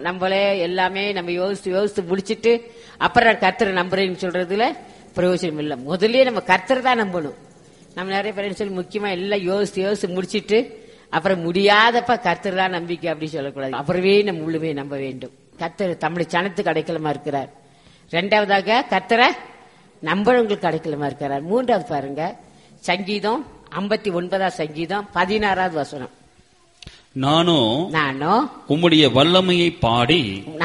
நம்மளே எல்லாமே நம்ம யோசித்து முடிச்சிட்டு அப்புறம் கர்த்தரை நம்புறேன்னு சொல்றதுல பிரயோஜனம் இல்லை. முதல்லயே நம்ம கர்த்தரை தான் நம்பணும். நம்ம நிறைய பேர் சொல்லி முக்கியமா எல்லாம் யோசித்து முடிச்சிட்டு அப்புறம் முடியாதப்ப கர்த்தர் தான் நம்பிக்கை அப்படி சொல்லக்கூடாது. அப்புறமே நம்ம முழுமே நம்ப வேண்டும். கர்த்தர் தமிழ் சனத்துக்கு அடைக்கலமா இருக்கிறார். இரண்டாவதாக கர்த்தரை நம்புறவங்களுக்கு அடைக்கலமா இருக்கிறார். மூன்றாவது பாருங்க, சங்கீதம் 59 சங்கீதம் 16 வசனம். நானோ உம்முடைய வல்லமையை பாடி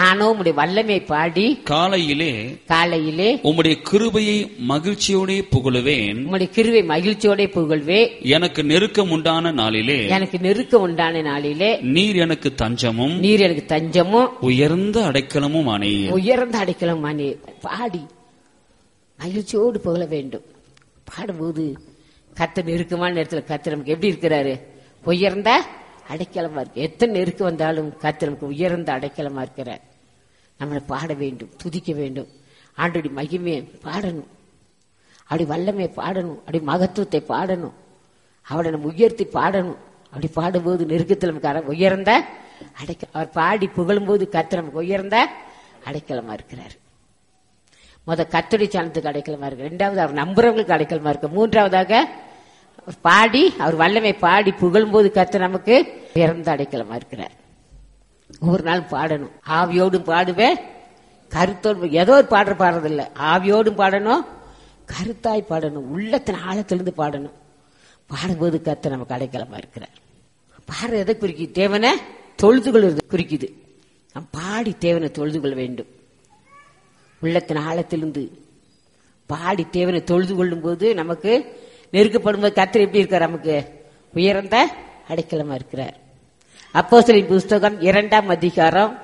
காலையிலே உம்முடைய கிருபையை மகிழ்ச்சியோட புகழுவேன். உம்முடைய கிருபை மகிழ்ச்சியோட புகழ்வேன். எனக்கு நெருக்கம் உண்டான நாளிலே நீர் எனக்கு தஞ்சமும் உயர்ந்த அடைக்கலமும் ஆனீர். பாடி மகிழ்ச்சியோடு புகழ வேண்டும். பாடும்போது கர்த்தர் நெருக்கமான நேரத்தில் கர்த்தர் நமக்கு எப்படி இருக்கிறாரு? உயர்ந்த அடைக்கலமா இருக்கு. எத்தனை நெருக்கம் வந்தாலும் கர்த்தர் நமக்கு உயர்ந்த அடைக்கலமா இருக்கிறார். நம்மளை பாட வேண்டும், துதிக்க வேண்டும். ஆண்டோடி மகிமையை பாடணும், அப்படி வல்லமையை பாடணும், அப்படி மகத்துவத்தை பாடணும், அவரை நம்ம உயர்த்தி பாடணும். அப்படி பாடும்போது நெருக்கத்தில் நமக்கு உயர்ந்த அடைக்கலம். அவர் பாடி புகழும் போது கர்த்தர் நமக்கு உயர்ந்த அடைக்கலமா இருக்கிறார். கர்த்தருடைய சனத்துக்கு அடைக்கலமா இருக்கு. இரண்டாவது அவர் நம்புறவங்களுக்கு அடைக்கலமா இருக்கு. மூன்றாவதாக பாடி அவர் வல்லமை பாடி புகழும்போது கர்த்தர் நமக்கு உயர்ந்த அடைக்கலமா இருக்கிறார். ஒவ்வொரு நாள் பாடணும். ஆவியோடும் பாடுவேன், கருத்தோடு. ஏதோ ஒரு பாடுறதில்லை, ஆவியோடும் பாடணும், கருத்தாய் பாடணும், உள்ளத்தின் ஆழத்திலிருந்து பாடணும். பாடும்போது கர்த்தர் நமக்கு அடைக்கலமா இருக்கிறார். பாடுறது எதை குறிக்குது? தேவனை தொழுது கொள்வது குறிக்குது. நாம் பாடி தேவனை தொழுது கொள்ள வேண்டும். உள்ளத்தின் ஆழத்திலிருந்து பாடி தேவனை தொழுது கொள்ளும் போது நமக்கு நெருக்கப்படும் போது கர்த்தர் எப்படி இருக்கார்? நமக்கு உயர்ந்த அடைக்கலமா இருக்கிறார். அப்போஸ்தலரின் புஸ்தகம் 2 அதிகாரம்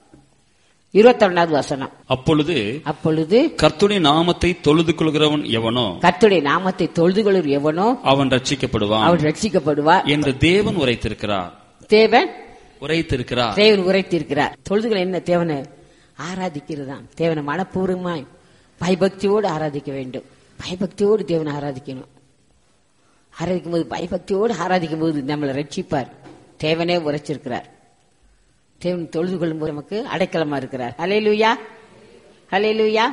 21 வசனம். அப்பொழுது கர்த்தருடைய நாமத்தை தொழுது கொள்கிறவன் எவனோ அவன் ரட்சிக்கப்படுவான் என்று தேவன் உரைத்திருக்கிறார். தேவன் உரைத்திருக்கிறார். தொழுதுகள் என்ன? தேவனை ஆராதிக்கிறதாம். தேவனை மனப்பூர்வமாய் பயபக்தியோடு ஆராதிக்க வேண்டும். பயபக்தியோடு தேவனை ஆராதிக்கணும். ஆராதிக்கும் போது பயபக்தியோடு ஆராதிக்கும் போது நம்மளை ரட்சிப்பார். தேவனே உரைச்சிருக்கிறார். தேவன் தொழுது கொள்ளும் போது நமக்கு அடைக்கலமா இருக்கிறார். ஹல்லேலூயா, ஹல்லேலூயா.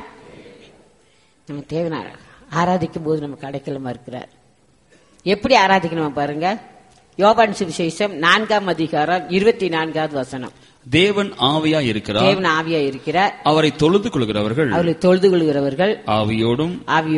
நம்ம தேவனை ஆராதிக்கும் போது நமக்கு அடைக்கலமா இருக்கிறார். எப்படி ஆராதிக்கணும் பாருங்க. யோவான் சுவிசேஷம் 4 அதிகாரம் 24 வசனம். தேவன் ஆவியா இருக்கிறார். அவரை தொழுது கொள்கிறவர்கள் ஆவியோடும்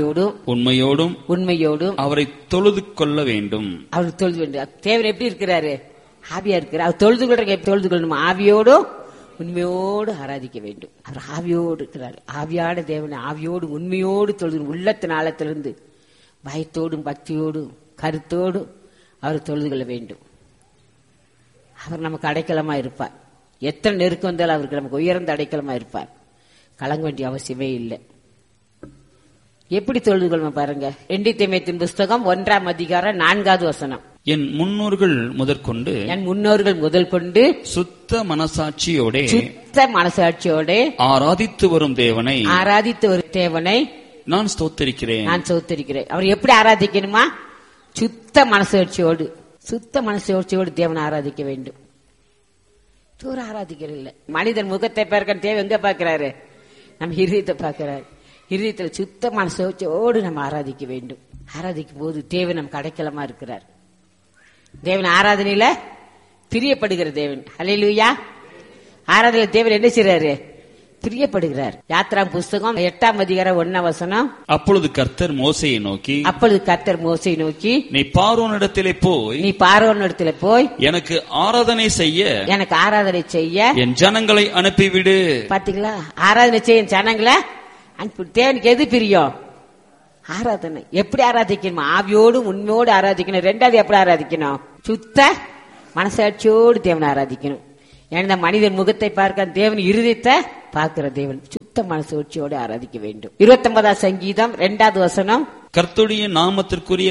உண்மையோடும் அவரை தொழுது கொள்ள வேண்டும். அவர் தொழுது வேண்டும். தேவன் எப்படி இருக்கிறாரு? ஆவியா இருக்கிறார். அவர் தொழுது கொள்ற தொழுது கொள்ளணும். ஆவியோடும் உண்மையோடு ஆராதிக்க வேண்டும். அவர் ஆவியோடு இருக்கிறார். ஆவியான தேவனை ஆவியோடு உண்மையோடு தொழுது, உள்ளத்தின் ஆழத்திலிருந்து பயத்தோடும் பக்தியோடும் கருத்தோடும் அவர் தொழுது கொள்ள வேண்டும். அவர் நமக்கு அடைக்கலமா இருப்பார். எத்தனை நெருக்கம் வந்தாலும் அவருக்கு நமக்கு உயர்ந்த அடைக்கலமா இருப்பார். கலங்க வேண்டிய அவசியமே இல்லை. எப்படி தொழுது கொள்ளும் பாருங்க. 2 தீமோத்தேயுவின் புஸ்தகம் 1 அதிகாரம் 4 வசனம். என் முன்னோர்கள் முதல் கொண்டு சுத்த மனசாட்சியோட ஆராதித்து வரும் தேவனை நான் ஸ்தோத்திரிக்கிறேன். அவர் எப்படி ஆராதிக்கணுமா? சுத்த மனசாட்சியோடு தேவனை ஆராதிக்க வேண்டும். தூர ஆராதிக்கிறது இல்ல. மனிதன் முகத்தை பார்க்க தேவை எங்க பாக்கிறாரு? நம்ம இருதயத்தை பார்க்கிறாரு. இருதயத்துல சுத்த மனசோடு நம்ம ஆராதிக்க வேண்டும். ஆராதிக்கும் போது தேவன் நமக்கு அடைக்கலமா இருக்கிறார். தேவன் ஆராதனையில பிரியப்படுகிற தேவன். ஹல்லேலூயா. ஆராதனை தேவன் என்ன செய்யறாரு? பிரியப்படுகிறார். யாத்ரா புஸ்தகம் 8 அதிகாரம் 1 வசனம். அப்பொழுது கர்த்தர் மோசேயை நோக்கி நீ பார்வோனிடத்திலே போய் எனக்கு ஆராதனை செய்ய என் ஜனங்களை அனுப்பிவிடு. பாத்தீங்களா? ஆராதனை செய்ய ஜனங்களை அனுப்பி. தேவனுக்கு எது பிரியம்? ஆராதனை. எப்படி ஆராதிக்கணும்? ஆவியோடு உண்மையோடு ஆராதிக்கணும். ரெண்டாவது எப்படி ஆராதிக்கணும்? சுத்த மனசாட்சியோடு தேவனை ஆராதிக்கணும். ஏன்னா மனிதன் முகத்தை பார்க்க தேவன் இருதயத்தை பார்க்கிற தேவன். சுத்த மனசாட்சியோடு ஆராதிக்க வேண்டும். 29 சங்கீதம் 2 வசனம். கர்த்தருடைய நாமத்திற்குரிய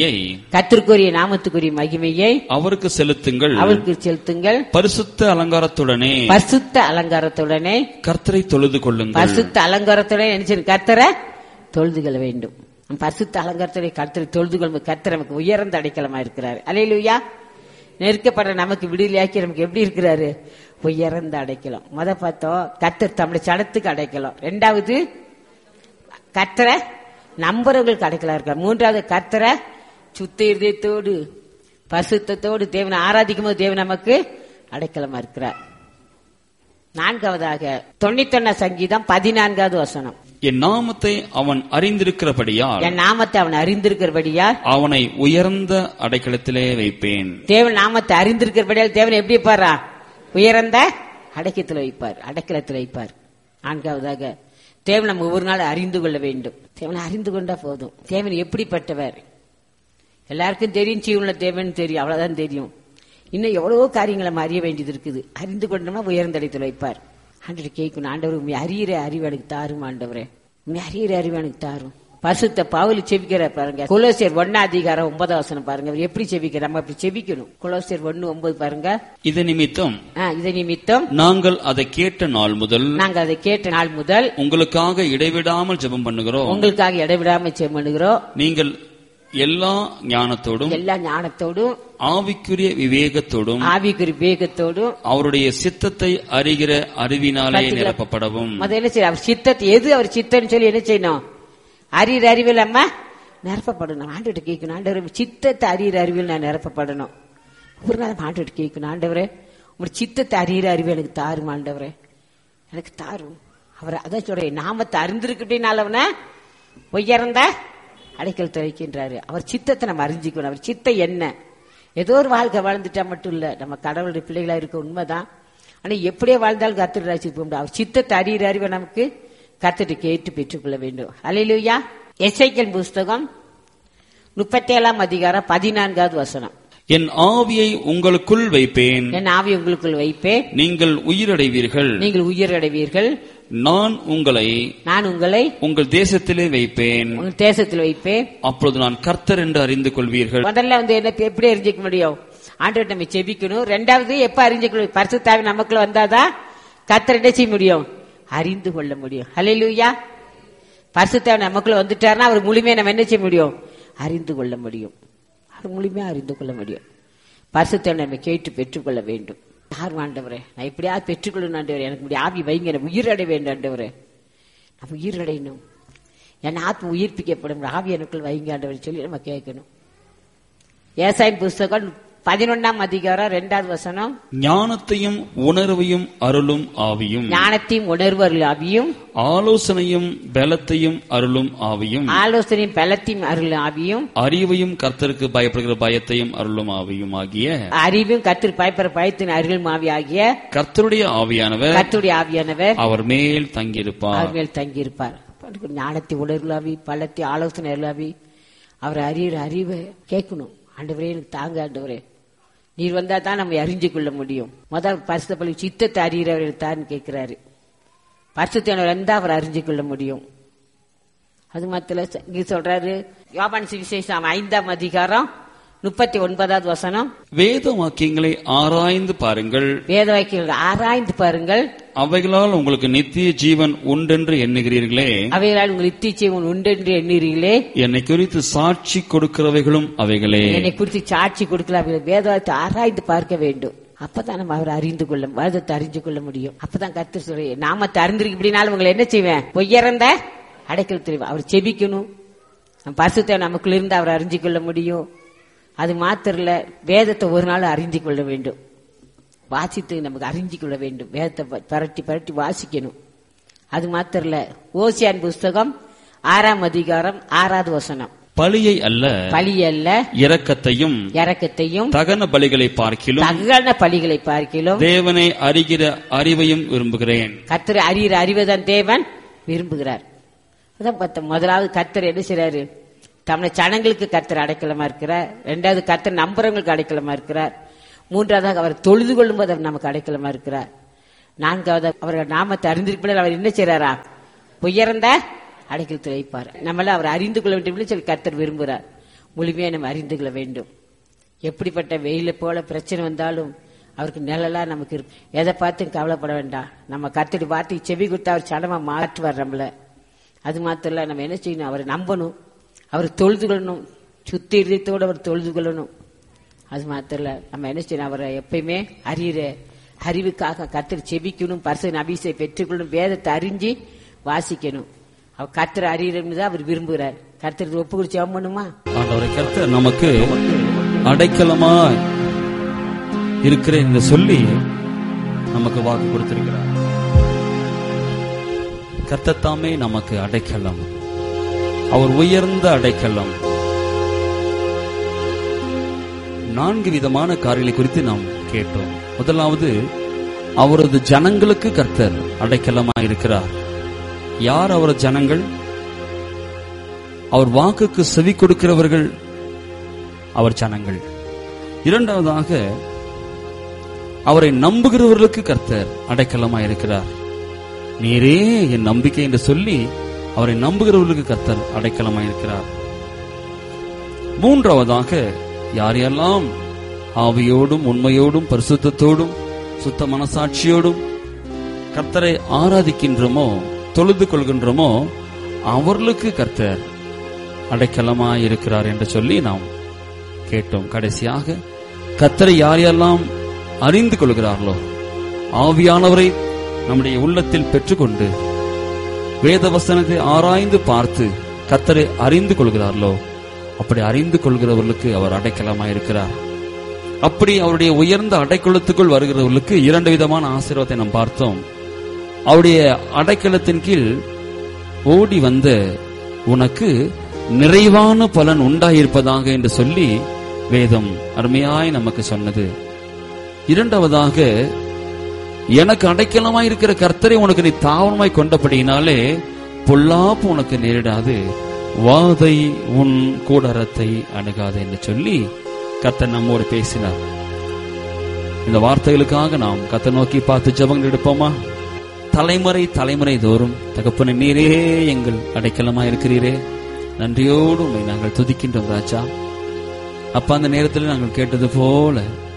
மகிமையை அவருக்கு செலுத்துங்கள். பரிசுத்த அலங்காரத்துடனே கர்த்தரை தொழுது கொள்ளுங்கள். பரிசுத்த அலங்காரத்துடன் நினைச்சு கர்த்தரை தொழுது கொள்ள வேண்டும். பரிசுத்த அலங்காரத்துடைய கர்த்தரை தொழுது கொள்ளும். கர்த்தர் நமக்கு உயர்ந்த அடைக்கலமா இருக்கிறார். அல்லேலூயா. நெருக்கப்படுற நமக்கு விடுதலையாக்கி நமக்கு எப்படி இருக்கிறாரு? உயர்ந்த அடைக்கலம். பார்த்தோம் கர்த்தர் தம்முடைய சடத்துக்கு அடைக்கலம். 2வது கர்த்தரை நம்புறவங்களுக்கு அடைக்கலா இருக்கார். 3வது கர்த்தரை சுத்த இருதயத்தோடு பரிசுத்தத்தோடு தேவனை ஆராதிக்கும் போது தேவன் நமக்கு அடைக்கலமா இருக்கிறார். 4வதாக 91 சங்கீதம் 14வது வசனம். என் நாமத்தை அவன் அறிந்திருக்கிறபடியால் அவனை உயர்ந்த அடைக்கலத்திலே வைப்பேன். தேவன் நாமத்தை அறிந்திருக்கிறபடியால் தேவன் எப்படி வைப்பாரா? உயர்ந்த அடைக்கலத்தில் வைப்பார், அடைக்கலத்தில் வைப்பார். 4வதாக தேவன் நம்ம ஒவ்வொரு நாள் அறிந்து கொள்ள வேண்டும். தேவனை அறிந்து கொண்டா போதும். தேவன் எப்படிப்பட்டவர் எல்லாருக்கும் தெரியும், ஜீவனுள்ள தேவன் தெரியும், அவ்வளவுதான் தெரியும். இன்னும் எவ்வளவோ காரியங்களை நம்ம அறிய வேண்டியது இருக்குது. அறிந்து கொண்டோம்னா உயர்ந்த இடத்தில் வைப்பார். ஆண்டவரை கேட்கணும், ஆண்டவர் உண்மை அறிகிற அறிவு எனக்கு தாரும், ஆண்டவரே உண்மை அறிகிற அறிவு எனக்கு தாரும். பரிசுத்த பவுல் செபிக்கிற பாருங்க, கொலோசியர் 1:9 பாருங்க. அவர் எப்படி செபிக்கிற, நம்ம அப்படி செபிக்கணும். கொலோசியர் 1:9 பாருங்க. இது நிமித்தம் நாங்கள் அதை கேட்ட நாள் முதல் உங்களுக்காக இடைவிடாமல் ஜெபம் பண்ணுகிறோம். நீங்கள் எல்லா ஞானத்தோடும் ஆவிக்குரிய விவேகத்தோடும் அவருடைய சித்தத்தை அறிகிற அறிவினாலே நிரப்பப்படவும். அவர் சித்தத்தை அவர் சித்தம் சொல்லி என்ன செய்யணும்? அறிகிற அறிவில் நம்ம நிரப்பப்படணும். ஆண்டவர்கிட்ட கேட்கணும், ஆண்டவரே சித்தத்தை அறிகிற அறிவில் நான் நிரப்பப்படணும். ஒரு நாள் ஆண்டவர்கிட்ட கேட்கணும், ஆண்டவரே உங்க சித்தத்தை அறிகிற அறிவு எனக்கு தாரும், ஆண்டவரே எனக்கு தாரும். அவர் அதான் சொல்ற, நாமத்தை அறிந்திருக்கிட்டனால உயர்ந்த அடைக்கலத்தை வைக்கின்றாரு. அவர் சித்தத்தை நம்ம அறிஞ்சிக்கணும். அவர் சித்தம் என்ன? ஏதோ ஒரு வாழ்க்கை வாழ்ந்துட்டா மட்டும் இல்ல, நம்ம கடவுளுடைய பிள்ளைகளா இருக்க உண்மைதான். ஆனா எப்படியே வாழ்ந்தாலும் கர்த்தர் ராஜ்யத்துக்கு போக முடியாது. அவர் சித்தத்தை அறிகிற அறிவை நமக்கு கர்த்தரை கேட்டு பெற்றுக்கொள்ள வேண்டும். அல்லேலூயா. எசேக்கியேல் புஸ்தகம் 37:14 வசனம். என் ஆவியை உங்களுக்குள் வைப்பேன், நீங்கள் உயிரடைவீர்கள், நான் உங்களை உங்கள் தேசத்திலே வைப்பேன், அப்பொழுது நான் கர்த்தர் என்று அறிந்து கொள்வீர்கள். முதல்ல என்ன எப்படி அறிஞ்சிக்க முடியும்? ஆண்டவர்கிட்ட நம்ம செபிக்கணும். 2வது எப்ப அறிஞ்சிக்கணும்? பரிசுத்த ஆவி நமக்குள்ள வந்தாதான் கர்த்தர் என்ன செய்ய முடியும்? அறிந்து கொள்ள முடியும். ஹல்லேலூயா. பரிசுத்த ஆவி நமக்குள்ள வந்துட்டாருன்னா அவர் முழுமையா நம்ம என்ன செய்ய முடியும்? அறிந்து கொள்ள முடியும். முழுமையா அறிந்து கொள்ள முடியும். பரிசுத்த நம்ம கேட்டு பெற்றுக்கொள்ள வேண்டும். யார் ஆண்டவரே நான் எப்படியாவது பெற்றுக்கொள்ளணும் ஆண்டவரே, எனக்கு ஆவி வைங்க, எனக்கு உயிரடை வேண்டும் ஆண்டவரே, நம்ம உயிரடையணும், என் ஆத்ம உயிர்ப்பிக்கப்படும், ஆவி எனக்குள் வைங்க ஆண்டவரே சொல்லி நம்ம கேட்கணும். ஏசாயா புஸ்தகம் 11:2 வசனம். ஞானத்தையும் உணர்வையும் அருளும் ஆவியும், ஆலோசனையும் பலத்தையும் அருளும் ஆவியும், அறிவையும் கர்த்தருக்கு பயப்படுகிற பயத்தையும் அருளும் ஆவியும் ஆகிய, பயத்தின் அருளும் ஆவி ஆகிய கர்த்தருடைய ஆவியானவர் அவர் மேல் தங்கியிருப்பார். ஞானத்தை உணர்வுலாவி, பலத்தை ஆலோசனை அருளாவி, அவர் அறிகிற அறிவை கேட்கணும். ஆண்டவரே எனக்கு தாங்க ஆண்டவரே, நீர் வந்தா தான் நம்ம அறிஞ்சு கொள்ள முடியும். முதல் பரிசுத்த பள்ளி சித்தத்தை அறிகிறவர்கள் தான் கேட்கிறாரு. பரிசுத்தவர் வந்தா அவர் அறிஞ்சு கொள்ள முடியும். அது மாத்திர இங்க சொல்றாரு யோவான் சுவிசேஷம் 5:39 வசனம். வேத வாக்கியங்களை ஆராய்ந்து பாருங்கள், அவைகளால் உங்களுக்கு நித்திய ஜீவன் உண்டென்று எண்ணுகிறீர்களே, என்னை குறித்து சாட்சி கொடுக்கிறவைகளும் அவைகளே. வேதத்தை ஆராய்ந்து பார்க்க வேண்டும். அப்பதான் நம்ம அவர் அறிந்து கொள்ள, வேதத்தை அறிந்து கொள்ள முடியும். அப்பதான் கர்த்தர் சொல்ற, நாமத்தை அறிந்திருக்கு அப்படின்னாலும் உங்களை என்ன செய்வேன்? உயர்ந்த அடைக்கல் தெரியும். அவர் செபிக்கணும். பரிசுத்த நமக்குள்ள இருந்து அவர் அறிஞ்சு கொள்ள முடியும். அது மாத்திரல, வேதத்தை ஒரு நாள் அறிந்து கொள்ள வேண்டும். வாசித்து நமக்கு அறிஞ்சு கொள்ள வேண்டும். வேதத்தை பரட்டி பரட்டி வாசிக்கணும். அது மாத்திரல, ஓசியான் புஸ்தகம் 6:6 வசனம். பலியை அல்ல இரக்கத்தையும் தகன பலிகளை பார்க்கிலும் தேவனை அறிகிற அறிவையும் விரும்புகிறேன். கர்த்தரை அறிகிற அறிவைதான் தேவன் விரும்புகிறார். அதான் பார்த்தோம். முதலாவது கர்த்தர் என்ன செய்றாரு? தம்முடைய ஜனங்களுக்கு கர்த்தர் அடைக்கலமா இருக்கிறார். 2வது கர்த்தர் நம்புறவங்களுக்கு அடைக்கலமா இருக்கிறார். 3வது அவர் தொழுது கொள்ளும் போது அவர் நமக்கு அடைக்கலமா இருக்கிறார். 4வது அவர்கள் நாமத்தை அறிந்திருப்பதால் அவர் என்ன செய்றாரா? உயர்ந்த அடைக்கலத்தில் வைப்பார். நம்மள அவர் அறிந்து கொள்ள வேண்டும் சொல்லி கர்த்தர் விரும்புகிறார். முழுமையா நம்ம அறிந்து கொள்ள வேண்டும். எப்படிப்பட்ட வெயில போல பிரச்சனை வந்தாலும் அவருக்கு நிழலா நமக்கு இருக்கு. எதை பார்த்து கவலைப்பட வேண்டாம். நம்ம கர்த்தரை பார்த்து செவி கொடுத்து அவர் சடமா மாற்றுவார் நம்மள. அது மாத்திரம் இல்ல, நம்ம என்ன செய்யணும்? அவரை நம்பணும், அவர் தொழுது கொள்ளணும், சுத்தி இதயத்தோடு அவர் தொழுது கொள்ளணும். அது மாத்திரம் இல்ல, நம்ம என்ன செய்யணும்? அவரை எப்பயுமே அறிகிற அறிவுக்காக கர்த்தர் செபிக்கணும், பரிசுத்த அபிஷேகம் பெற்றுக்கொள்ளணும், வேதத்தை அறிஞ்சு வாசிக்கணும். அவர் கர்த்தர் அறியணும் தான் அவர் விரும்புகிறார். கர்த்தர் ஒப்பு கொடுத்து ஜெபம் பண்ணுமா? ஆண்டவரே, கர்த்தர் நமக்கு அடைக்கலமா இருக்கிறேன் என்று சொல்லி நமக்கு வாக்கு கொடுத்திருக்கிறார். கர்த்தர் தாமே நமக்கு அடைக்கலம், அவர் உயர்ந்த அடைக்கலம். 4 விதமான காரியங்களை குறித்து நாம் கேட்டோம். முதலாவது, அவரது ஜனங்களுக்கு கர்த்தர் அடைக்கலமாக இருக்கிறார். யார் அவரது ஜனங்கள்? அவர் வாக்குக்கு செவி கொடுக்கிறவர்கள் அவர் ஜனங்கள். இரண்டாவதாக, அவரை நம்புகிறவர்களுக்கு கர்த்தர் அடைக்கலமாக இருக்கிறார். நீரே என் நம்பிக்கை என்று சொல்லி அவரை நம்புகிறவர்களுக்கு கர்த்தர் அடைக்கலமாக இருக்கிறார். மூன்றாவதாக, யாரெல்லாம் ஆவியோடும் உண்மையோடும் பரிசுத்தத்தோடும் சுத்த மனசாட்சியோடும் கர்த்தரை ஆராதிக்கின்றோமோ, தொழுது கொள்கின்றோமோ, அவர்களுக்கு கர்த்தர் அடைக்கலமாய் இருக்கிறார் என்று சொல்லி நாம் கேட்டோம். கடைசியாக, கர்த்தரை யாரெல்லாம் அறிந்து கொள்கிறார்களோ, ஆவியானவரை நம்முடைய உள்ளத்தில் பெற்றுக்கொண்டு வேதவசனத்தை ஆராய்ந்து பார்த்து கர்த்தரை அறிந்து கொள்கிறார்களோ, அப்படி அறிந்து கொள்கிறவர்களுக்கு அவர் அடைக்கலமாய் இருக்கிறார். அப்படி அவருடைய உயர்ந்த அடைக்கலத்துக்குள் வருகிறவர்களுக்கு 2 விதமான ஆசீர்வாதத்தை நாம் பார்த்தோம். அவருடைய அடைக்கலத்தின் கீழ் ஓடி வந்த உனக்கு நிறைவான பலன் உண்டாயிருப்பதாக என்று சொல்லி வேதம் அருமையாய் நமக்கு சொன்னது. இரண்டாவதாக, எனக்கு அடைக்கலமாய் இருக்கிற கர்த்தரை உனக்கு நீ தாவரமாய் கொண்டபடியினாலே பொல்லாப்பு உனக்கு நேரிடாது, வாதை உன் கூடாரத்தை அணுகாது என்று சொல்லி கர்த்தர் நம்மோடு பேசினார். இந்த வார்த்தைகளுக்காக நாம் கர்த்தர் நோக்கி பார்த்து ஜெபங்கள் எடுப்போமா? தலைமுறை தோறும் தகப்பனே, நீரே எங்கள் அடைக்கலமாய் இருக்கிறீரே, நன்றியோடு உம்மை நாங்கள் துதிக்கின்றோம் ராஜா. அப்ப அந்த நேரத்தில் நாங்கள் கேட்டது போல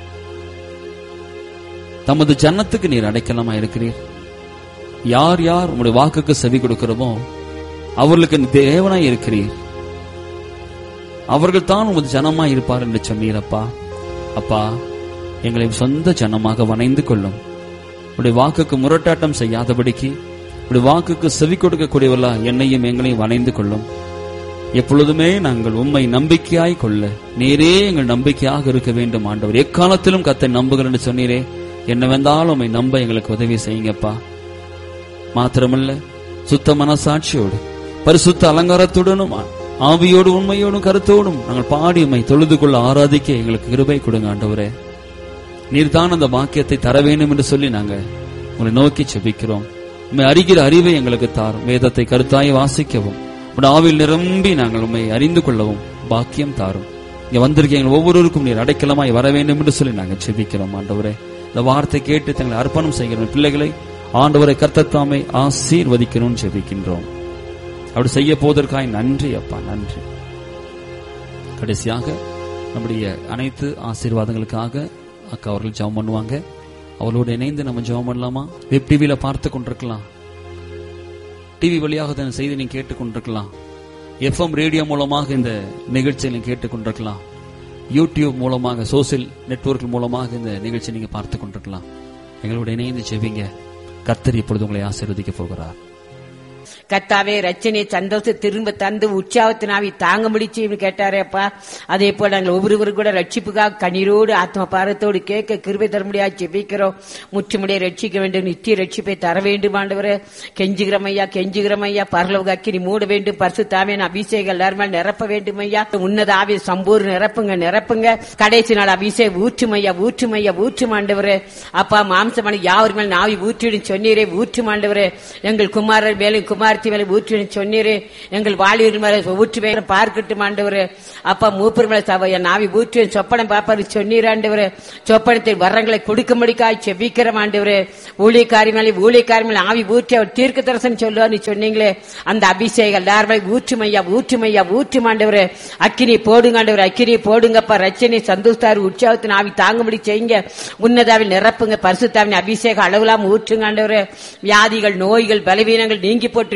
தமது ஜன்னத்துக்கு நீர் அடைக்கலமாய் இருக்கிறீர். யார் யார் உங்களுடைய வாக்குக்கு செவி கொடுக்கிறோமோ அவர்களுக்கு தேவனாய் இருக்கிறீர். அவர்கள் தான் உமது ஜனமாய் இருப்பார் என்று சொன்னீரப்பா. அப்பா, எங்களை சொந்த ஜனமாக வணைந்து கொள்ளும். உடைய வாக்குக்கு முரட்டாட்டம் செய்யாதபடிக்கு உடைய வாக்குக்கு செவி கொடுக்கக்கூடியவர்களா என்னையும் எங்களையும் வணைந்து கொள்ளும். எப்பொழுதுமே நாங்கள் உம்மை நம்பிக்கையாய் கொள்ள நீரே எங்கள் நம்பிக்கையாக இருக்க வேண்டும். ஆண்டவர், எக்காலத்திலும் கர்த்தரை நம்புகிறேன் என்று சொன்னீரே, என்னவென்றாலும் உம்மை நம்ப எங்களுக்கு உதவி செய்யுங்கப்பா. மாத்திரமல்ல, சுத்த மனசாட்சியோடு பரிசுத்த அலங்காரத்துடனும் ஆவியோடு உண்மையோடும் கருத்தோடும் நாங்கள் பாடி உம்மை தொழுது கொள்ள ஆராதிக்க எங்களுக்கு கிருபை கொடுங்க. ஆண்டவரே, நீர்தான் அந்த வாக்கியத்தை தர வேண்டும் என்று சொல்லி நாங்கள் உங்களை நோக்கி செபிக்கிறோம். உம்மை அறிகிற அறிவை எங்களுக்கு தாரும். வேதத்தை கருத்தாய் வாசிக்கவும் உடைய ஆவியில் நிரம்பி நாங்கள் உம்மை அறிந்து கொள்ளவும் பாக்கியம் தாரும். இங்க வந்திருக்க எங்கள் ஒவ்வொருவருக்கும் நீர் அடைக்கலமாய் வர வேண்டும் என்று சொல்லி நாங்கள் செபிக்கிறோம். ஆண்டவரே, இந்த வார்த்தை கேட்டு தங்களை அர்ப்பணம் செய்கிற பிள்ளைகளை ஆண்டவரை கர்த்தர் தாமே ஆசீர்வதிக்கணும்னு செபிக்கின்றோம். அப்படி செய்ய போவதற்காக நன்றி அப்பா, நன்றி. கடைசியாக நம்முடைய அனைத்து ஆசீர்வாதங்களுக்காக அக்கா அவர்கள் ஜெபம் பண்ணுவாங்க. அவளோடு இணைந்து நம்ம ஜெபம் பண்ணலாமா? வெப் டிவியில பார்த்து கொண்டிருக்கலாம், டிவி வழியாக இந்த செய்தி நீங்க கேட்டுக்கொண்டிருக்கலாம், எஃப்எம் ரேடியோ மூலமாக இந்த நிகழ்ச்சியை நீங்க கேட்டுக்கொண்டிருக்கலாம், யூடியூப் மூலமாக சோசியல் நெட்வொர்க் மூலமாக இந்த நிகழ்ச்சியை நீங்க பார்த்து கொண்டிருக்கலாம். எங்களோட இணைந்து செவிங்க. கர்த்தர் இப்பொழுது உங்களை ஆசீர்வதிக்க போகிறார். கர்த்தாவே, ரட்சனை சந்தோஷம் திரும்ப தந்து உற்சாகத்தினாவி தாங்க முடிச்சு கேட்டாரே அப்பா. அதே போல நாங்கள் ஒவ்வொருவரும் கூட ரட்சிப்புக்காக கண்ணீரோடு ஆத்ம பாரத்தோடு கேட்க கிருபை தர முடியாது ஜெபிக்கிறோம். முற்றுமுடிய ரட்சிக்க வேண்டும், நித்திய ரட்சிப்பை தர வேண்டும் ஆண்டவரே. கெஞ்சுகிறோம் ஐயா, பரலோக அக்கினி மூட வேண்டும். பரிசுத்தாவே அபிஷேகம் எல்லாருமே நிரப்ப வேண்டும் ஐயா. உன்னத ஆவி சம்பூர்ண நிரப்புங்க. கடைசி நாள் அபிஷேகம் ஊற்றும் ஆண்டவரே. அப்பா, மாம்சமான யாவர் மேல் நாவி ஊற்றிடும் சொன்னீரே, ஊற்றும் ஆண்டவரே. எங்கள் குமாரர் மேலும் குமாரத்தி மேலே ஊற்றி சொன்னீரே, எங்கள் வாலிபர் மேல ஊற்றி பார்க்கட்டும் ஆண்டவரே. அப்பா, மூப்பர் மேல நாவி ஊற்றி சொப்பனம் பாப்பாரு சொன்னீர் ஆண்டவரே. சொப்பனத்தை வரங்களை கொடுக்கும்படிக்காய் செபிக்கிறோம் ஆண்டவரே. ஊழியக்காரி மேல ஆவி ஊற்றி அவர் தீர்க்க தரிசனம் சொல்லுவார் சொன்னீங்களே, அந்த அபிஷேகம் எல்லாருமே ஊற்றும் ஆண்டவரே. அக்கினி போடுங்க ஆண்டவரே, அக்கினி போடுங்கப்பா. ரட்சனை சந்தோஷத்தார் உற்சாகத்தின் ஆவி தாங்கும்படி செய்யுங்க. உன்னதாவில் நிரப்புங்க. பரிசுத்தாவின் அபிஷேகம் அளவில்லாம ஊற்றுங்க ஆண்டவரே. வியாதிகள், நோய்கள், பலவீனங்கள் நீங்கி போட்டு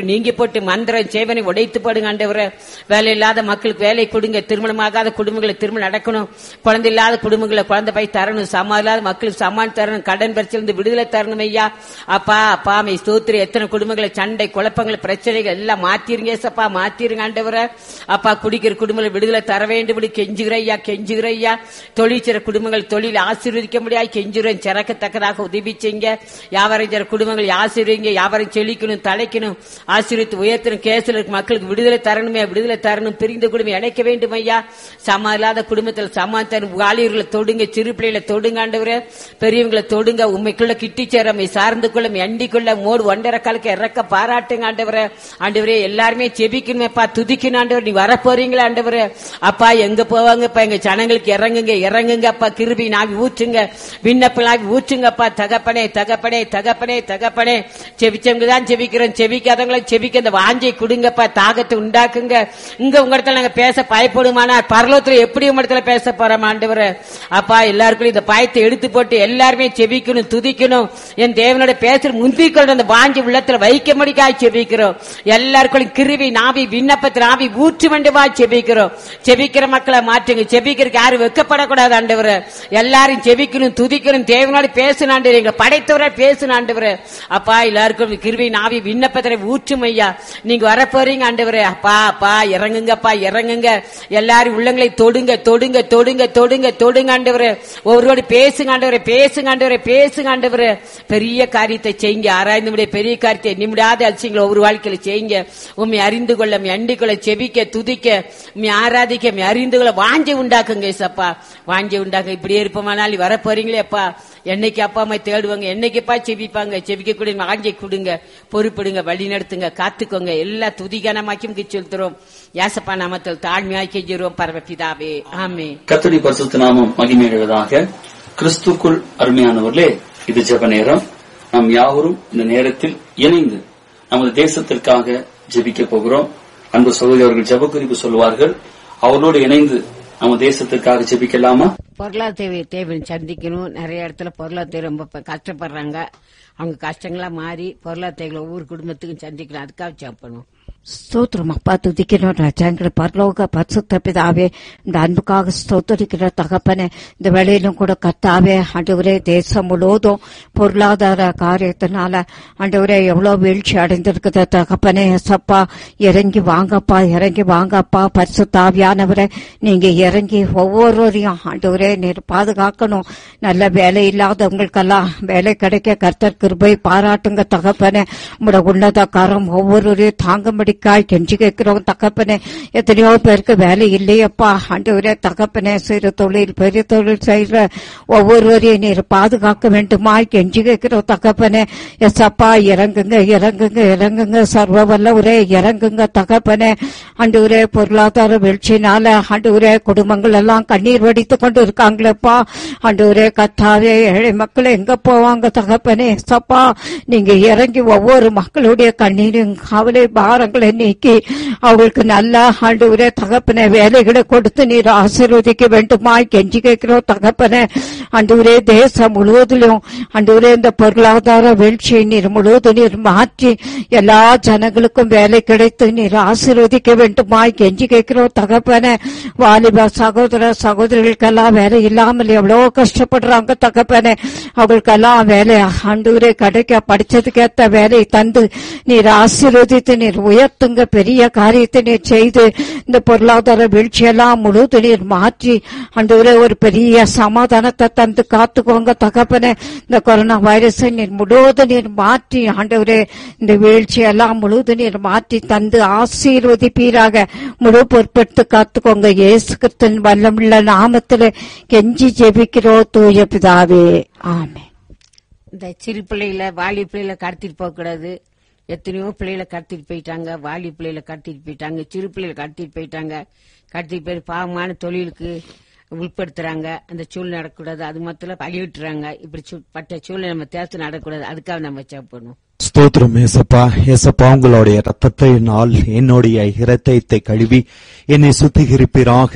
நீங்கி போட்டு மந்திரம் சேவனை உடைத்து போடுங்க ஆண்டவரே. வேலை இல்லாத மக்களுக்கு வேலை கொடுங்க. திருமணமாகாத குடும்பங்களை திருமணம் நடக்கணும். குழந்தை இல்லாத குடும்பங்களை குழந்தை போய் தரணும். சமான் இல்லாத மக்களுக்கு சமான் தரணும். கடன் பிரச்சனை விடுதலை தரணும் ஐயா. அப்பா அப்பா மை ஸ்தோத்திரம். எத்தனை குடும்பங்களை சண்டை குழப்பங்கள் பிரச்சனைகள் எல்லாம் மாத்திருங்க ஏசப்பா, மாத்திருங்க ஆண்டவரே. அப்பா குடிக்கிற குடும்பங்களை விடுதலை தர வேண்டும் கெஞ்சுகிற ஐயா, கெஞ்சுகிற ஐயா. தொழில் செய்ற குடும்பங்கள் தொழில் ஆசீர்வதிக்க முடியாது கெஞ்சுறேன். சிறக்கத்தக்கதாக உதவி செய்யுங்க. வியாபாரம் செய்ற குடும்பங்கள் ஆசீர்வதிங்க. வியாபாரம் செழிக்கணும், தலைக்கணும், ஆசீர்வித்து உயர்த்தணும். கேசில் இருக்க மக்களுக்கு விடுதலை தரணுமே, விடுதலை தரணும். பிரிந்த குடும்பம் இணைக்க வேண்டும் ஐயா. சமா இல்லாத குடும்பத்தில் சமாதானம். வாலிபர்களை தொடுங்க, சிறு பிள்ளைகளை தொடுங்க ஆண்டவரே. பெரியவங்களை தொடுங்க. உண்மைக்குள்ள கிட்டி சேரமை சார்ந்து கொள்ள அண்டிக்குள்ள மோடு ஒன்றரை காலுக்கு இறக்க பாராட்டுங்க ஆண்டவரே. ஆண்டவரே எல்லாருமே செபிக்கணுமேப்பா, துதிக்கணும் ஆண்டவர். நீ வர போறீங்களா ஆண்டவரே? அப்பா எங்க போவாங்கப்பா, எங்க ஜனங்களுக்கு இறங்குங்க இறங்குங்க அப்பா. கிருபி நாவி ஊற்றுங்க, விண்ணப்பலாவி ஊற்றுங்கப்பா. தகப்பனே தகப்பனே தகப்பனே தகப்பனே. செபிச்சவங்க தான் செபிக்கிறோம், செபிக்காதவங்களை செபிக்க அந்த வாஞ்சை கொடுங்கப்பா. தாகத்தை உண்டாக்குங்க. இங்க உங்க இடத்துல நாங்க பேச பயப்படுமானா பரலோகத்துல எப்படி உங்க இடத்துல பேச போறோம் ஆண்டவரே? அப்பா எல்லாருக்கும் இந்த பயத்தை எடுத்து போட்டு எல்லாருமே செபிக்கணும், துதிக்கணும். என் தேவனோட பேசுற முந்திக்கொண்டு அந்த வாஞ்சி உள்ளத்துல வைக்க முடிக்காய் செபிக்கிறோம். எல்லாருக்கும் கிருவி நாவி விண்ணப்பத்தில் நாவி ஊற்று வேண்டுமா செபிக்கிறோம். செபிக்கிற மக்களை மாற்றுங்க. செபிக்கிறதுக்கு யாரும் வெக்கப்படக்கூடாது ஆண்டவரே. எல்லாரும் செபிக்கணும், துதிக்கணும். தேவனோட பேசணும் ஆண்டவரே. எங்களை படைத்தவரை பேசணும் ஆண்டவரே. அப்பா எல்லாருக்கும் கிருவி நாவி விண்ணப்பத்தில் ஊற்றும் ஐயா. நீங்க வர போறீங்க ஆண்டவரே. அப்பா அப்பா இறங்குங்கப்பா, இறங்குங்க. எல்லாரும் உள்ளங்களை தொடுங்க தொடுங்க தொடுங்க தொடுங்க தொடுங்க ஆண்டவரே. ஒவ்வொருவோடு பேசுங்க ஆண்டவரே, பேசுங்க ஆண்டவரே, பேசுங்க ஆண்டவரே. பெரிய காரியத்தை செய்யுங்க. ஆராய்ந்து பெரிய காரியத்தை நிமிடாத அலட்சியங்களை ஒவ்வொரு வாழ்க்கையில செய்யுங்க. உண்மை அறிந்து கொள்ள அண்டிக்கொள்ள செபிக்க துதிக்க ஆராதிக்க அறிந்து கொள்ள வாஞ்சை உண்டாக்குங்க ஏசப்பா, வாஞ்சை உண்டாக்க. இப்படியே இருப்போமானால் வர போறீங்களே அப்பா. என்னைக்கு அப்பா அம்மா தேடுவாங்க, என்னைக்குப்பா செபிப்பாங்க. செபிக்க கூட வாஞ்சை கொடுங்க, பொறுப்பிடுங்க, வழி நடத்துங்க, காத்துக்கோங்க. எல்லா துதிகனமாக்கி செலுத்துறோம் ஏசப்பா நாமத்தில் தாழ்மையாய் கெஞ்சுறோம் பரமபிதாவே, ஆமென். கர்த்தருடைய பரிசுத்த நாமம் மகிமையடைவதாக. கிறிஸ்துக்குள் அருமையானவர்களே, இது ஜெப நேரம். நாம் யாவரும் இந்த நேரத்தில் இணைந்து நமது தேசத்திற்காக ஜெபிக்க போகிறோம். அன்பு சகோதரி அவர்கள் ஜெப குறிப்பு சொல்லுவார்கள். அவர்களோடு இணைந்து நம்ம தேசத்திற்காக ஜெபிக்கலாமா? பொருளாதார தேவை சந்திக்கணும். நிறைய இடத்துல பொருளாதார ரொம்ப கஷ்டப்படுறாங்க. அவங்க கஷ்டங்களா மாறி பொருளாதார ஒவ்வொரு குடும்பத்துக்கும் சந்திக்கணும். அதுக்காக ஜெபணும். ஸ்தோத்திரம் அப்பா, துதிக்கிறோம் ராஜாங்கிற பரலோக பரிசுத்த பிதாவே, இந்த அன்புக்காக ஸ்தோத்திரிக்கிற தகப்பனே. இந்த வேளையிலும் கூட கர்த்தாவே ஆண்டவரே, தேசம் முழுவதும் பொருளாதார காரியத்தினால ஆண்டவரே எவ்வளவு வீழ்ச்சி அடைந்திருக்குது தகப்பனே. சப்பா இறங்கி வாங்கப்பா, இறங்கி வாங்கப்பா. பரிசுத்த ஆவியானவரே நீங்க இறங்கி ஒவ்வொருவரையும் ஆண்டவரே நீர் பாதுகாக்கணும். நல்ல வேலை இல்லாதவங்களுக்கெல்லாம் வேலை கிடைக்க கர்த்தர் கிருபை பாராட்டுங்க தகப்பனே. உங்களோட உன்னத கரம் ஒவ்வொருவரையும் தாங்கும்படி கெஞ்சி கேட்கிறோம் தகப்பனே. எத்தனையோ பேருக்கு வேலை இல்லையப்பா ஆண்டவரே தகப்பனே. சிறு தொழில் பெரிய தொழில் செய்யற ஒவ்வொருவரையும் நீர் பாதுகாக்க வேண்டுமா கெஞ்சி கேட்கிறோம் தகப்பனே. எஸ்அப்பா இறங்குங்க இறங்குங்க இறங்குங்க. சர்வ வல்லவரே இறங்குங்க தகப்பனே. ஆண்டவரே பொருளாதார வீழ்ச்சினால ஆண்டவரே குடும்பங்கள் எல்லாம் கண்ணீர் வடித்து கொண்டு இருக்காங்களேப்பா. ஆண்டவரே கர்த்தாவே, ஏழை மக்கள் எங்க போவாங்க தகப்பனே. எஸ்அப்பா நீங்க இறங்கி ஒவ்வொரு மக்களுடைய கண்ணீரும் கவலை பாரங்களை நீக்கி அவங்களுக்கு நல்ல ஆண்டவரே தகப்பனே வேலைகளை கொடுத்து நீர் ஆசீர்வதிக்க வேண்டுமா கெஞ்சி கேட்கிறோம் தகப்பனே. ஆண்டவரே தேசம் முழுவதிலும் ஆண்டவரே இந்த பொருளாதார வீழ்ச்சியை நீர் முழுவதும் நீர் மாற்றி எல்லா ஜனங்களுக்கும் வேலை கிடைத்து நீர் ஆசீர்வதிக்க வேண்டுமா கெஞ்சி கேட்கிறோம் தகப்பனே. வாலிப சகோதர சகோதரிகளுக்கெல்லாம் வேலை இல்லாமல் எவ்வளவு கஷ்டப்படுறாங்க தகப்பனே. அவங்களுக்கெல்லாம் வேலை ஆண்டவரே கிடைக்க படிச்சதுக்கேற்ற வேலை தந்து நீர் ஆசீர்வதித்து நீர் உயர்த்துங்க. பெரிய காரியத்தை நீர் செய்து இந்த பொருளாதார வீழ்ச்சியெல்லாம் முழுவதும் நீர் மாற்றி ஆண்டவரே ஒரு பெரிய சமாதானத்தை தந்து காத்துக்கோங்க தகப்பனே. இந்த கொரோனா வைரஸை நீர் முழுவதும் நீர் மாற்றி ஆண்டவரே இந்த வீழ்ச்சியெல்லாம் முழுவதும் நீர் மாற்றி தந்து ஆசீர்வதிப்பீராக. முழு பொறுப்பெடுத்து காத்துக்கோங்க. இயேசு கிறிஸ்துவின் வல்லமுள்ள நாமத்தில் கெஞ்சி ஜெபிக்கிறோம் தூய பிதாவே, ஆமென். இந்த சிறு பிள்ளைகளை வாலி பிள்ளைகளை கடத்திட்டு போக கூடாது. எத்தனையோ பிள்ளைகளை கடத்திட்டு போயிட்டாங்க. வாலி பிள்ளைகளை கடத்திட்டு போயிட்டாங்க, சிறு பிள்ளைகளை கடத்திட்டு போயிட்டாங்க. கடத்திட்டு போய் பாவமான தொழிலுக்கு உட்படுத்துறாங்க. அந்த சூழ்நிலை நடக்கூடாது. அது மொத்தம் பழிவிட்டுறாங்க. இப்படி பட்ட சூழ்நிலை நம்ம தேர்த்து நடக்கூடாது. அதுக்காக நம்ம சாப்பிடணும். ஸ்தோத்திரம் ஏசப்பா. ஏசப்பா உங்களுடைய ரத்தத்தினால் என்னுடைய இரத்தத்தை கழுவி என்னை சுத்திகரிப்பீராக.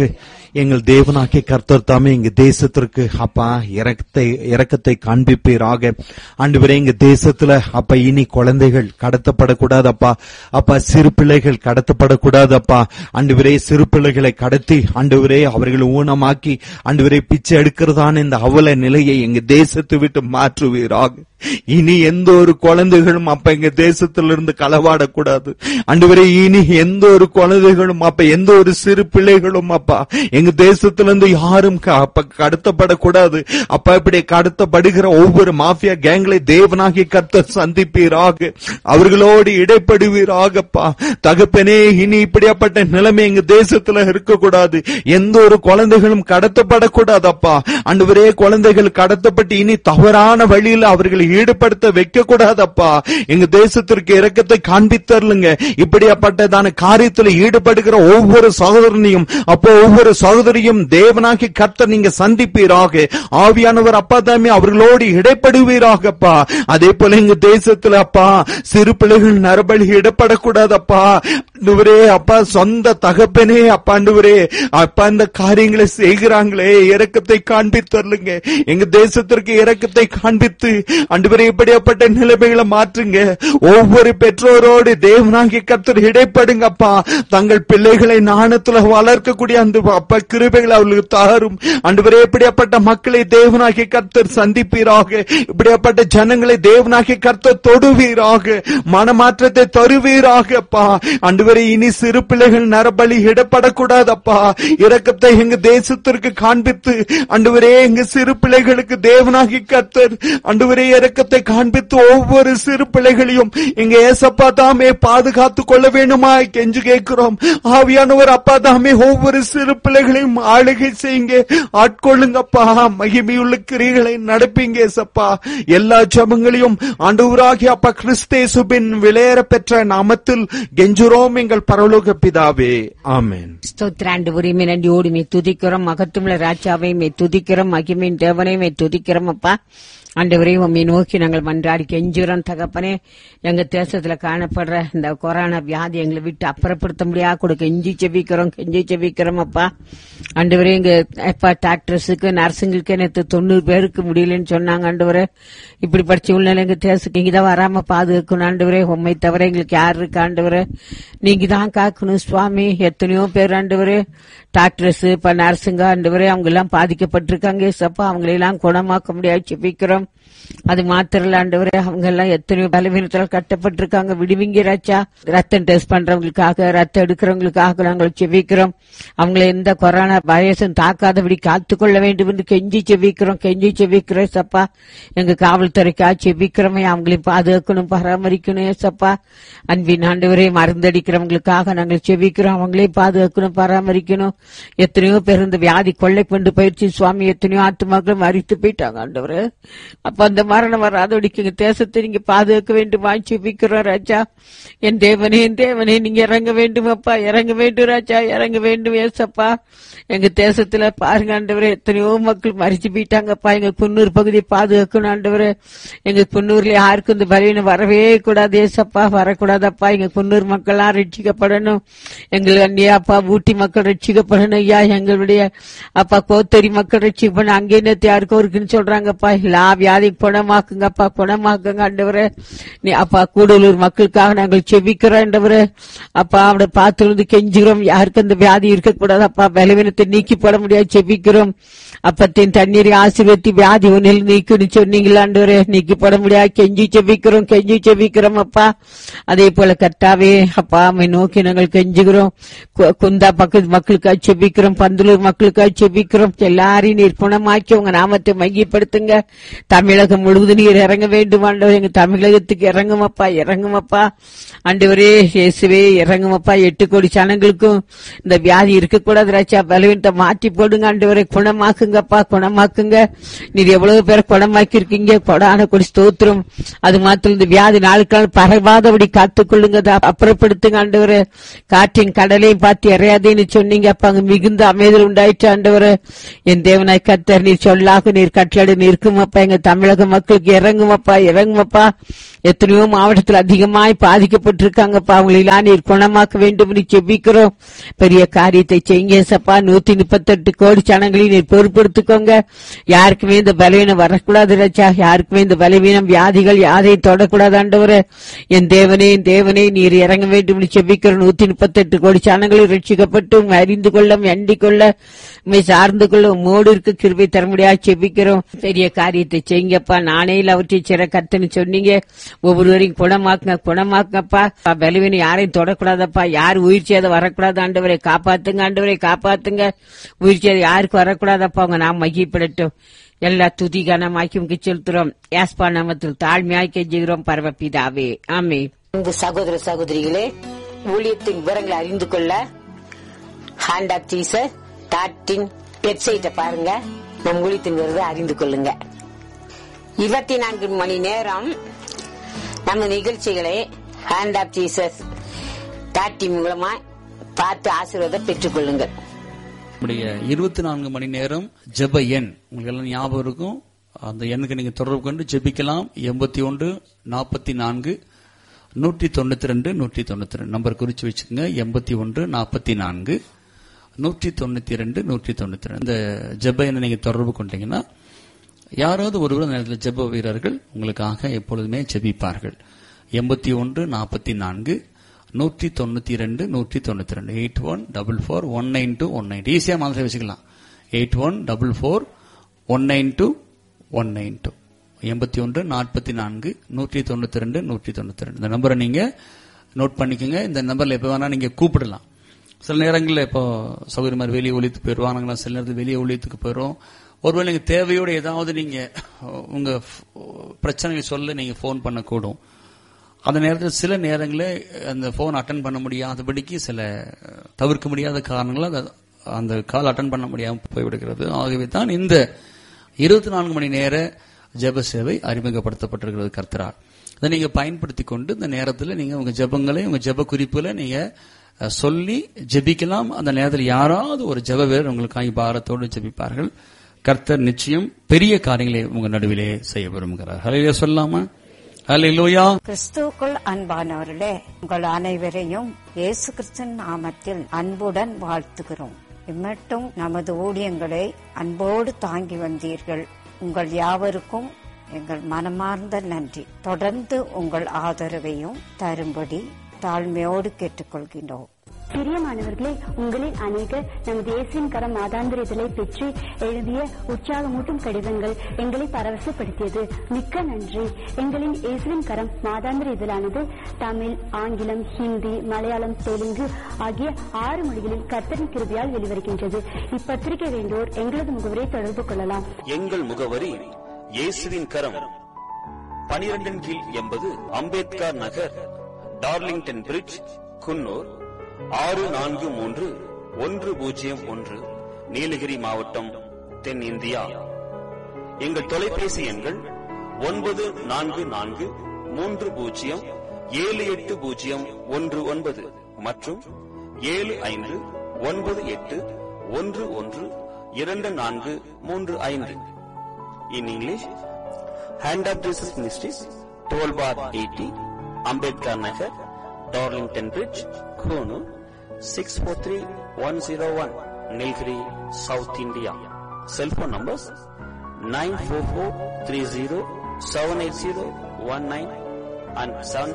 எங்கள் தேவனாகிய கர்த்தர் தாமே எங்க தேசத்திற்கு அப்பா இரக்கத்தை காண்பிப்பீராக. ஆண்டவரே, எங்க தேசத்துல அப்பா இனி குழந்தைகள் கடத்தப்படக்கூடாது அப்பா. அப்பா சிறு பிள்ளைகள் கடத்தப்படக்கூடாது அப்பா. ஆண்டவரே, சிறு பிள்ளைகளை கடத்தி ஆண்டவரே அவர்களை ஊனமாக்கி ஆண்டவரே பிச்சை எடுக்கிறதான இந்த அவல நிலையை எங்க தேசத்தை விட்டு மாற்றுவீராக. இனி எந்த ஒரு குழந்தைகளும் அப்ப எங்க தேசத்திலிருந்து களவாடக்கூடாது ஆண்டவரே. இனி எந்த ஒரு குழந்தைகளும் அப்ப எந்த ஒரு சிறு பிள்ளைகளும் அப்பா எங்க தேசத்திலிருந்து யாரும் அப்ப கடத்தப்படக்கூடாது அப்பா. இப்படி கடத்தப்படுகிற ஒவ்வொரு மாஃபியா கேங்களை தேவனாகிய கர்த்தர் சந்திப்பீராக, அவர்களோடு இடைப்படுவீராகப்பா. தகப்பனே, இனி இப்படியாப்பட்ட நிலைமை எங்க தேசத்துல இருக்கக்கூடாது. எந்த ஒரு குழந்தைகளும் கடத்தப்படக்கூடாது அப்பா. ஆண்டவரே, குழந்தைகள் கடத்தப்பட்டு இனி தவறான வழியில் அவர்களை ஈடுபடுத்த வைக்க கூடாதப்பா. எங்க தேசத்திற்கு இரக்கத்தை காண்பித்தருளுங்க. இப்படியாப்பட்டதான காரியத்தில் ஈடுபடுகிற ஒவ்வொரு சகோதரனையும் அப்போ ஒவ்வொரு சகோதரியும் தேவனாகி கர்த்தர் நீங்க சந்திப்பீராக. ஆவியானவர் அப்பா தாமே அவர்களோடு இடைப்படுவீராகப்பா. அதே போல எங்க தேசத்துல அப்பா சிறு பிள்ளைகள் நரபலி இடப்படக்கூடாதப்பா. ஆண்டவரே அப்பா, சொந்த தகப்பனே அப்பா ஆண்டவரே அப்பா இந்த காரியங்களை செய்கிறாங்களே, இரக்கத்தை காண்பித்தருளுங்க. எங்க தேசத்திற்கு இரக்கத்தை காண்பித்து ஆண்டவரே இப்படியாப்பட்ட நிலைமைகளை மாற்றுங்க. ஒவ்வொரு பெற்றோரோடு தேவனாகிய கர்த்தர் இடைப்படுங்கப்பா. தங்கள் பிள்ளைகளை ஞானத்துல வளர்க்கக்கூடிய அந்த அப்பா கிருபைகளை அவர்களுக்கு தாரும். ஆண்டவரே, இப்படியாப்பட்ட மக்களை தேவனாகிய கர்த்தர் சந்திப்பீராக. இப்படியாப்பட்ட ஜனங்களை தேவனாகிய கர்த்தர் தொடுவீராக. மனமாற்றத்தை தருவீராகப்பா. ஆண்டவரே, இனி சிறு பிள்ளைகள் நரபலி இடப்படக்கூடாதப்பா. இரக்கத்தை எங்க தேசத்திற்கு காண்பித்து ஆண்டவரே எங்க சிறு பிள்ளைகளுக்கு தேவனாகிய கர்த்தர் ஆண்டவரே இரக்கத்தை காண்பித்து ஒவ்வொரு சிறு பிள்ளைகளையும் எங்க ஏசப்பா தாமே பாதுகாத்துக் கொள்ள வேண்டுமா கெஞ்சு கேட்கிறோம். ஆவியானவர் அப்பா தாமே ஒவ்வொரு சிறு பிள்ளைகளையும் ஆளுகை செய்யுங்க, ஆட்கொள்ளுங்கப்பா. மகிமையுள்ள கிரிகளை நடப்பீங்க ஏசப்பா. எல்லா ஜெபங்களையும் ஆண்டவராகிய அப்பா கிறிஸ்தேசுவின் விலையேற பெற்ற நாமத்தில் கெஞ்சுறோம் எங்கள் பரலோக பிதாவே, ஆமென். ஸ்தோத்திராண்டவரே, நன்றியோடு மே துதிக்கிறோம். மகத்துவமுள்ள ராஜாவை மே துதிக்கிறோம். மகிமையின் தேவனை மே துதிக்கிறோம் அப்பா. ஆண்டவரே, உம்மை நோக்கி நாங்கள் மன்றாடி கெஞ்சுறோம் தகப்பனே. எங்க தேசத்துல காணப்படுற இந்த கொரோனா வியாதி எங்களை விட்டு அப்புறப்படுத்த முடியாது கூட கெஞ்சி செபிக்கிறோம் அப்பா. ஆண்டவரே, எங்க டாக்டர்ஸுக்கு நர்ஸுங்களுக்கு நேற்று 90 பேருக்கு முடியலன்னு சொன்னாங்க. ஆண்டவரே, இப்படி படிச்ச உள்ள எங்க தேசத்துக்கு இங்கதான் வராம பாதுகாக்கணும். ஆண்டவரே, உண்மை தவிர எங்களுக்கு யாரு இருக்கு ஆண்டவரே, நீங்க தான் காக்கணும் சுவாமி. எத்தனையோ பேர் ஆண்டவரே டாக்டர்ஸ் இப்ப நர்ஸுங்க ஆண்டவரே அவங்க எல்லாம் பாதிக்கப்பட்டிருக்காங்க சப்பா. அவங்களெல்லாம் குணமாக்க முடியாது செபிக்கிறோம். அது மாத்திரல ஆண்டவரே, அவங்க எல்லாம் எத்தனையோ பலவீனத்தால் கட்டப்பட்டிருக்காங்க. விடுவீங்க ராஜா. ரத்தம் டெஸ்ட் பண்றவங்களுக்காக, ரத்தம் எடுக்கிறவங்களுக்காக நாங்கள் செபிக்கிறோம். அவங்களை எந்த கொரோனா வைரஸும் தாக்காதபடி காத்துக்கொள்ள வேண்டும் என்று கெஞ்சி செபிக்கிறோம் சப்பா. எங்க காவல்துறைக்கா செபிக்கிறோமே, அவங்களையும் பாதுகாக்கணும், பராமரிக்கணும் சப்பா. அன்பின் ஆண்டவரே, மருந்தடிக்கிறவங்களுக்காக நாங்கள் செபிக்கிறோம். அவங்களையும் பாதுகாக்கணும், பராமரிக்கணும். எத்தனையோ பேர் இந்த வியாதி கொள்ளை கொண்டு போயிடுச்சு சுவாமி. எத்தனையோ ஆத்துமாக்கள் மறித்து போயிட்டாங்க ஆண்டவரே. அப்ப அந்த மரணம் வராதபடிக்கு எங்க தேசத்தை நீங்க பாதுகாக்க வேண்டுமா செபிக்கிறோம் ராஜா. என் தேவனே நீங்க இறங்க வேண்டும் அப்பா, இறங்க வேண்டும் ராஜா, இறங்க வேண்டும் ஏசப்பா. எங்க தேசத்துல பாருங்க ஆண்டவரே, எத்தனையோ மக்கள் மறிச்சு போயிட்டாங்கப்பா. எங்க குன்னூர் பகுதியை பாதுகாக்கணும் ஆண்டவரே. எங்க குன்னூர்ல யாருக்கும் இந்த பலவீனம் வரவே கூடாது ஏசப்பா, வரக்கூடாதப்பா. எங்க குன்னூர் மக்கள் எல்லாம் ரட்சிக்கப்படணும். எங்கள் அண்ணியாப்பா ஊட்டி மக்கள் ரட்சிக்கப்படணும் ஐயா. எங்களுடைய அப்பா கோத்தரி மக்கள் ரட்சிக்கப்படணும். அங்கே நேற்று யாருக்கும் இருக்குன்னு சொல்றாங்கப்பா. எல்லா வியாதி குணமாக்குங்கப்பா, குணமாக்குங்க ஆண்டவரே. நீ அப்பா கூடலூர் மக்களுக்காக நாங்கள் செபிக்கிறோம் ஆண்டவரே. அப்பா அவனை பார்த்து கெஞ்சுகிறோம். யாருக்கு அந்த வியாதி இருக்கக்கூடாது அப்பா. பலவீனத்தை நீக்கி போட முடியாது செபிக்கிறோம். அப்பத்தின் தண்ணீரை ஆசீர்வதித்து வியாதி ஒன்னில் நீக்குன்னு சொன்னீங்களா ஆண்டவரே. நீக்கி போட முடியாது கெஞ்சி செபிக்கிறோம் அப்பா. அதே போல கர்த்தாவே அப்பா அம்மை நோக்கி நாங்கள் கெஞ்சுகிறோம். குந்தா பக்கத்து மக்களுக்காக செபிக்கிறோம், பந்தலூர் மக்களுக்காக செபிக்கிறோம். எல்லாரையும் நீர் குணமாக்கி உங்க நாமத்தை மையப்படுத்துங்க. தமிழகம் முழுவதும் நீர் இறங்க வேண்டும் ஆண்டவரே. எங்க தமிழகத்துக்கு இறங்குமப்பா ஆண்டவரே. இயேசுவே இறங்குமப்பா. 8 கோடி ஜனங்களுக்கும் இந்த வியாதி இருக்கக்கூடாது ராஜா. பலவீனத்தை மாற்றி போடுங்க ஆண்டவரே. குணமாக்குங்க. நீர் எவ்வளவு பேரை குணமாக்கி இருக்கீங்க. கொடான கொடி ஸ்தோத்திரம். அது மாத்திரம் இந்த வியாதி நாளுக்கு நாள் பரவாதபடி காத்துக்கொள்ளுங்க, அப்புறப்படுத்துங்க ஆண்டவரே. காற்றின் கடலையும் பார்த்து இறையாதேன்னு சொன்னீங்க அப்ப அங்க மிகுந்த அமைதல் உண்டாயிற்று ஆண்டவரே. என் தேவனாய் கர்த்தர் நீர் சொல்லாக நீர் கட்டளை நிற்கும் அப்பா. எங்க தமிழக தமிழக மக்களுக்கு இறங்குமப்பா. எத்தனையோ மாவட்டத்தில் அதிகமாய் பாதிக்கப்பட்டிருக்காங்கப்பா. அவங்களெல்லாம் நீர் குணமாக்க வேண்டும் என்று செபிக்கிறோம். பெரிய காரியத்தை செய்யுங்க சப்பா. 138 கோடி ஜனங்களை நீர் பொறுப்படுத்திக்கோங்க. யாருக்குமே இந்த பலவீனம் வரக்கூடாது ராஜா. யாருக்குமே இந்த பலவீனம் வியாதிகள் யாரையும் தொடக்கூடாது ஆண்டவரே. என் தேவனே நீர் இறங்க வேண்டும் என்று செபிக்கிறோம். 138 கோடி ஜனங்களை ரட்சிக்கப்பட்டு அறிந்து கொள்ள வேண்டிக் கொள்ள சார்ந்து கொள்ள மோடு இருக்க கிருபை தர முடியாது செபிக்கிறோம். பெரிய காரியத்தை செய்யுங்கப்பா. நானே அவற்றை சிற கத்துன்னு சொன்னீங்க. ஒவ்வொருவரையும் குணமாக்குங்கப்பா. பலவீனம் யாரையும் தொடக்கூடாதப்பா. யார் உயிர் சேதம் வரக்கூடாது ஆண்டவரை காப்பாத்துங்க. உயிர் சேதம் யாருக்கு வரக்கூடாதப்பா. அவங்க நாம் மகிழ்ப்படட்டும். எல்லா துதி கனமாக்கி செலுத்துறோம். யாஸ்பா நாமத்தில் தாழ்மையாய் கெஞ்சுகிறோம் பரமபிதாவே, ஆமென். சகோதர சகோதரிகளே, ஊழியத்தின் விவரங்களை அறிந்து கொள்ள ஹேண்ட் ஆஃப் ஜீசஸ் வெப்சைட்டை பாருங்க. நம் ஊழியத்தின் விவரத்தை அறிந்து கொள்ளுங்க. 24 மணி நேரம் நம்ம நிகழ்ச்சிகளை ஹேண்ட் ஆஃப் ஜீசஸ் மூலமா பார்த்து ஆசீர்வாதம் பெற்றுக் கொள்ளுங்கள். 24 மணி நேரம் ஜெப எண் உங்களுக்கு எல்லாம் ஞாபகம் இருக்கும். அந்த எண்ணுக்கு நீங்க தொடர்பு கொண்டு ஜெபிக்கலாம். 81 44 192 192 நம்பர் குறிச்சு வச்சுக்கோங்க. 81 44 192 192 இந்த ஜெப எண்ணை நீங்க தொடர்பு கொண்டீங்கன்னா யாராவது ஒருவர் அந்த நேரத்தில் ஜெப வீரர்கள் உங்களுக்காக எப்பொழுதுமே ஜெபிப்பார்கள். 81 44 192 192 8144192192 ஈஸியா மாதிரி வச்சுக்கலாம். 8144192192 81 44 192 192 இந்த நம்பரை நீங்க நோட் பண்ணிக்கோங்க. இந்த நம்பர்ல எப்ப வேணா நீங்க கூப்பிடலாம். சில நேரங்களில் இப்போ சௌகரிய மாதிரி வெளியே ஒழித்துக்கு போயிடுவாங்க. சில நேரத்தில் வெளியே ஒழித்துக்கு போயிடும். ஒருவேளை நீங்க தேவையோடு ஏதாவது நீங்க உங்க பிரச்சனைகளை சொல்ல நீங்க போன் பண்ணக்கூடும். அந்த நேரத்தில் சில நேரங்களில் அந்த போன் அட்டன் பண்ண முடியாதபடிக்கு சில தவிர்க்க முடியாத காரணங்களால் அந்த கால் அட்டன் பண்ண முடியாமல் போய்விடுகிறது. ஆகவே தான் இந்த 24 மணி நேர ஜெப சேவை அறிமுகப்படுத்தப்பட்டிருக்கிறது கர்த்தரால். இதை நீங்க பயன்படுத்தி கொண்டு இந்த நேரத்தில் நீங்க உங்க ஜெபங்களை உங்க ஜெப குறிப்புல நீங்க சொல்லி ஜெபிக்கலாம். அந்த நேரத்தில் யாராவது ஒரு ஜெப வீரர் உங்களுக்காக பாரத்தோடு ஜெபிப்பார்கள். கர்த்தர் நிச்சயம் பெரிய காரியங்களை உங்க நடுவிலே செய்ய விரும்புகிறார். ஹல்லேலூயா சொல்லாமா? ஹல்லேலூயா. கிறிஸ்துவுக்குள் அன்பானவர்களே, உங்கள் அனைவரையும் இயேசு கிறிஸ்துவின் நாமத்தில் அன்புடன் வாழ்த்துகிறோம். இம்மட்டும் நமது ஊழியங்களை அன்போடு தாங்கி வந்தீர்கள். உங்கள் யாவருக்கும் எங்கள் மனமார்ந்த நன்றி. தொடர்ந்து உங்கள் ஆதரவையும் தரும்படி தாழ்மையோடு கேட்டுக்கொள்கின்றோம். பிரியமானவர்களே, உங்களில் அநேகர் நமது இயேசுவின் கரம் மாதாந்திர இதழை பெற்று எழுதிய உற்சாகமூட்டும் கடிதங்கள் எங்களை பரவசப்படுத்தியது. மிக்க நன்றி. எங்களின் இயேசுவின் கரம் மாதாந்திர இதழானது தமிழ், ஆங்கிலம், ஹிந்தி, மலையாளம், தெலுங்கு ஆகிய 6 மொழிகளில் கர்த்தரின் கிருபையால் வெளிவருகின்றது. இப்பத்திரிகை வேண்டோர் எங்களது முகவரை தொடர்பு கொள்ளலாம். எங்கள் முகவரி இயேசுவின் கரம், 12 கீழ் 80 அம்பேத்கர் நகர், டார்லிங்டன் பிரிட்ஜ், குன்னூர் 643101, நீலகிரி மாவட்டம், தென் இந்தியா. எங்கள் தொலைபேசி எண்கள் 9443078019 மற்றும் 7598112435. In English, Hand of Jesus Ministries, 12/80, Ambedkar Nagar, Darlington Bridge, Konoor, 643101, Nilgiri, South India. Cell phone numbers 94430-78019 and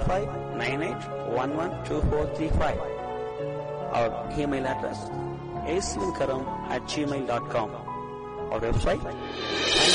7598112435. Our email address asvinkaram@gmail.com. Our website